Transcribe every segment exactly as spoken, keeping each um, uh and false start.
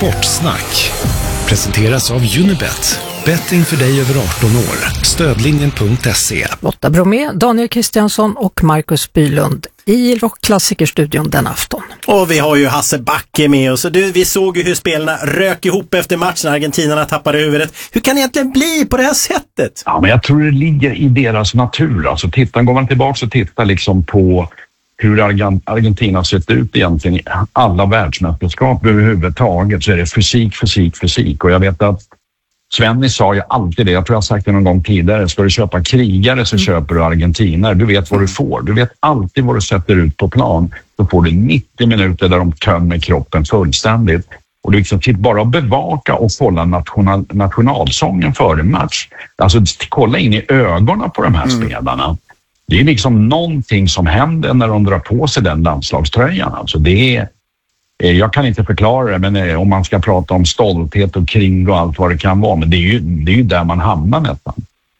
Sportsnack presenteras av Unibet. Betting för dig över arton år. Stödlinjen punkt se. Lotta Bromé, Daniel Kristiansson och Marcus Bylund i Rockklassikerstudion den afton. Och vi har ju Hasse Backe med oss. Och du, vi såg ju hur spelarna rök ihop efter matchen. Argentinarna tappade huvudet. Hur kan det egentligen bli på det här sättet? Ja, men jag tror det ligger i deras natur. Alltså, titta, går man tillbaka och tittar liksom på hur Argentina sett ut egentligen i alla världsmästerskap överhuvudtaget, så är det fysik, fysik, fysik. Och jag vet att Svenny sa ju alltid det, jag tror jag har sagt det någon gång tidigare, ska du köpa krigare så mm. köper du argentiner. Du vet vad du får, du vet alltid vad du sätter ut på plan. Så får du nittio minuter där de tömmer kroppen fullständigt. Och du liksom bara bevaka och kolla national, nationalsången före match. Alltså kolla in i ögonen på de här mm. spelarna. Det är liksom någonting som händer när de drar på sig den landslagströjan. Alltså det är, jag kan inte förklara det, men om man ska prata om stolthet och krig och allt vad det kan vara, men det är ju, det är ju där man hamnar nästan.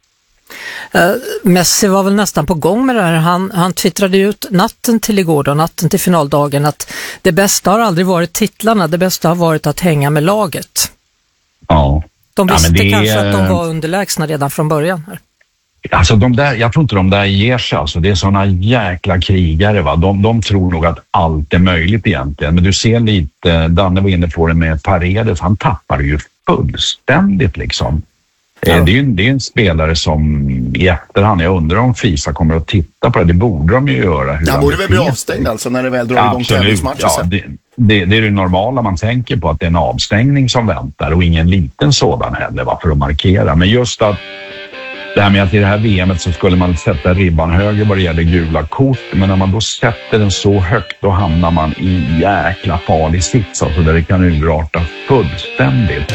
Uh, Messi var väl nästan på gång med det här. Han, han twittrade ut natten till igår då, natten till finaldagen, att det bästa har aldrig varit titlarna, det bästa har varit att hänga med laget. Ja. De visste ja, men det, kanske att de var underlägsna redan från början här. Alltså de där, jag tror inte de där ger sig, alltså det är såna jäkla krigare va, de, de tror nog att allt är möjligt egentligen, men du ser lite, Danne var inne på det med Paredes, han tappar ju fullständigt liksom. Ja. Det är ju det är en spelare som i efterhand, jag undrar om FIFA kommer att titta på det, det borde de ju göra. Han borde väl bli avstängd alltså när det väl drar igång tävlingsmatcher. Ja, det, det, det är det normala man tänker på, att det är en avstängning som väntar och ingen liten sådan heller, va, för att markera, men just att det här med att i det här V M:et så skulle man sätta ribban högre vad det gäller gula kort. Men när man då sätter den så högt, då hamnar man i jäkla farlig sits. Alltså där det kan urarta fullständigt.